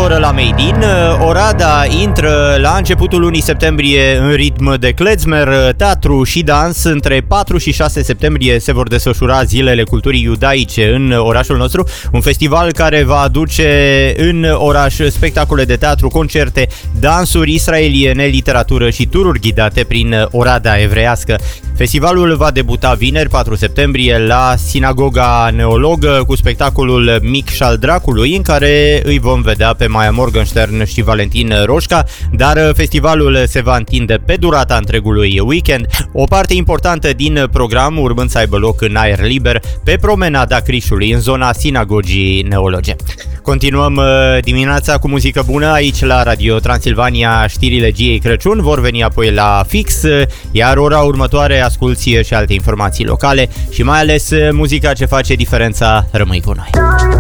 oră la Made in. Oradea intră la începutul lunii septembrie în ritm de klezmer, teatru și dans. Între 4 și 6 septembrie se vor desfășura Zilele Culturii Iudaice în orașul nostru, un festival care va aduce în oraș spectacole de teatru, concerte, dansuri israeliene, literatură și tururi ghidate prin Oradea evreiască. Festivalul va debuta vineri, 4 septembrie, la Sinagoga Neologă cu spectacolul Mic și-al Dracului, în care îi vom vedea pe Maia Morgenstern și Valentin Roșca, dar festivalul se va întinde pe durata întregului weekend, o parte importantă din program urmând să aibă loc în aer liber pe promenada Crișului, în zona Sinagogii Neologe. Continuăm dimineața cu muzică bună aici la Radio Transilvania. Știrile Giei Crăciun vor veni apoi la fix, iar ora următoare asculți și alte informații locale și mai ales muzica ce face diferența. Rămâi cu noi!